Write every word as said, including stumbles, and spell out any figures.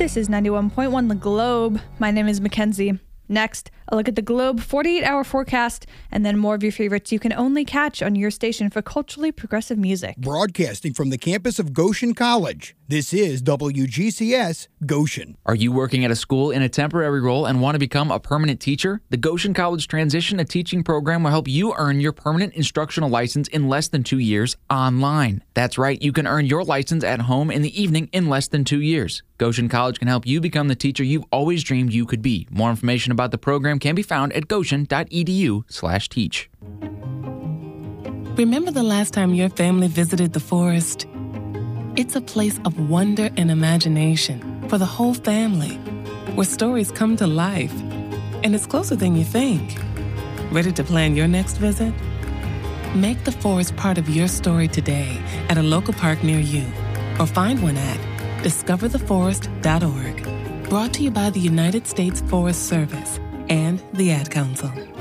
This is ninety-one point one The Globe. My name is Mackenzie. Next, a look at the Globe forty-eight hour forecast, and then more of your favorites you can only catch on your station for culturally progressive music. Broadcasting from the campus of Goshen College, this is W G C S Goshen. Are you working at a school in a temporary role and want to become a permanent teacher? The Goshen College Transition to Teaching program will help you earn your permanent instructional license in less than two years online. That's right, you can earn your license at home in the evening in less than two years. Goshen College can help you become the teacher you've always dreamed you could be. More information about the program can be found at goshen.edu slash teach. Remember the last time your family visited the forest? It's a place of wonder and imagination for the whole family, where stories come to life. And it's closer than you think. Ready to plan your next visit? Make the forest part of your story today at a local park near you, or find one at discover the forest dot org. Brought to you by the United States Forest Service and the Ad Council.